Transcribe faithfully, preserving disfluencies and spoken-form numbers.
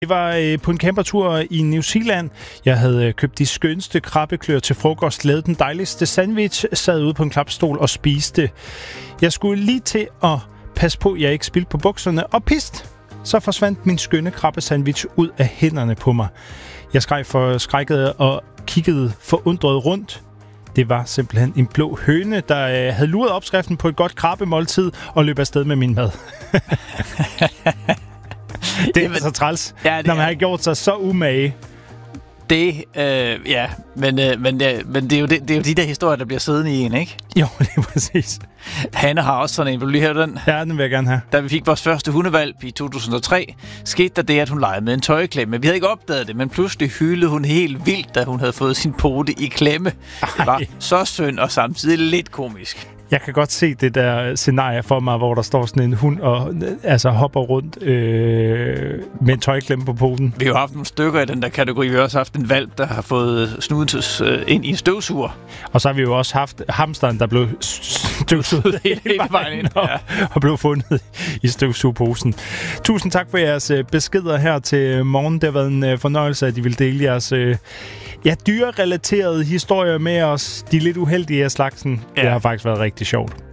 Det var øh, på en campertur i New Zealand. Jeg havde øh, købt de skønste krabbeklør til frokost, lavet den dejligste sandwich, sad ude på en klapstol og spiste. Jeg skulle lige til at passe på, at jeg ikke spildte på bukserne, og pist! Så forsvandt min skønne krabbesandwich ud af hænderne på mig. Jeg skreg for skrækket og kiggede forundret rundt. Det var simpelthen en blå høne, der øh, havde luret opskriften på et godt krabbemåltid og løb afsted med min mad. Det er så træls, ja, når man har gjort sig så umage. Det, øh, ja, men, øh, men, øh, men det, er jo det, det er jo de der historier, der bliver siddende i en, ikke? Jo, det er præcis. Hanne har også sådan en. Vil du lige have den? Ja, den vil jeg gerne have. Da vi fik vores første hundevalp i to tusind og tre, skete der det, at hun legede med en tøjklemme. Vi havde ikke opdaget det, men pludselig hylede hun helt vildt, da hun havde fået sin pote i klemme. Ej. Det var så synd og samtidig lidt komisk. Jeg kan godt se det der scenarie for mig, hvor der står sådan en hund og altså hopper rundt øh, med en tøjklemme på poten. Vi har jo haft nogle stykker i den der kategori. Vi har også haft en valp, der har fået snudet øh, ind i en støvsuger. Og så har vi jo også haft hamsteren, der blev støvsuget hele vejen ind og, ja. og blev fundet i støvsugeposen. Tusind tak for jeres beskeder her til morgen. Det har været en fornøjelse, at I vil dele jeres øh, ja, dyrerelaterede historier med os. De lidt uheldige af slagsen. Ja. Det har faktisk været rigtig sjovt.